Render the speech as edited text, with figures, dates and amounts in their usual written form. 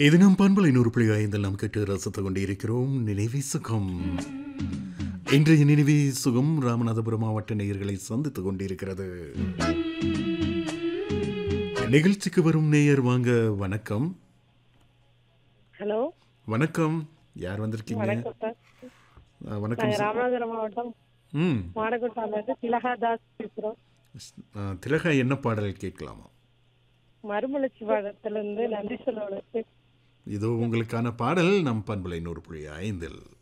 இது நம் பண்பலை 100.5 நாம் கேட்டு ரசித்துக் கொண்டிருக்கிறோம் நினைவே சுகம். இன்றைய நினைவே சுகம் ராமநாதபுரம் மாவட்ட நேயர்களை சந்தித்துக் கொண்டிருக்கிறது. நிகழ்ச்சிக்கு வரும் நேயர் வாங்க. வணக்கம். ஹலோ, வணக்கம். யார் வந்திருக்கீங்க? வணக்கம் சார். வணக்கம் நாங்கள் சார். ராமநாதபுரம் மாவட்டம் ம் மாடகுட்டாலேருந்து திலகா தாஸ் பேசுகிறோம். திலகா என்ன பாடல் கேட்கலாமா? மறுமலர்ச்சி பாடத்திலிருந்து நன்றி சொல்ல இதோ உங்களுக்கான பாடல் நம் பண்பலை 100.5.